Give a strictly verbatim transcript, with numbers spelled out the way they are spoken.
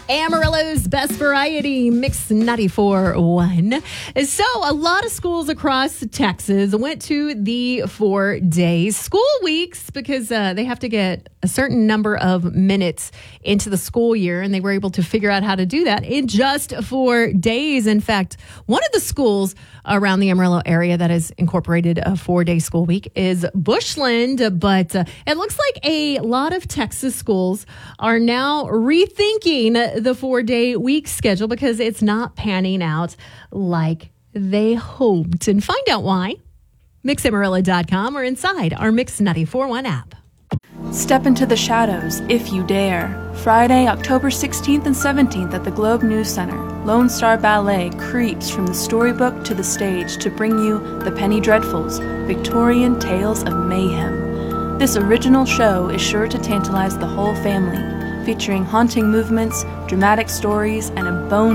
Amarillo's best variety, Mix ninety-four point one. So a lot of schools across Texas went to the four-day school weeks because uh, they have to get a certain number of minutes into the school year, and they were able to figure out how to do that in just four days. In fact, one of the schools around the Amarillo area that has incorporated a four-day school week is Bushland, but uh, it looks like a lot of Texas schools are now rethinking the four-day week schedule because it's not panning out like they hoped. And find out why. Mix Amarillo dot com or inside our Mix ninety-four point one app. Step into the shadows, if you dare. Friday, October sixteenth and seventeenth at the Globe News Center, Lone Star Ballet creeps from the storybook to the stage to bring you The Penny Dreadfuls, Victorian Tales of Mayhem. This original show is sure to tantalize the whole family, featuring haunting movements, dramatic stories, and a bone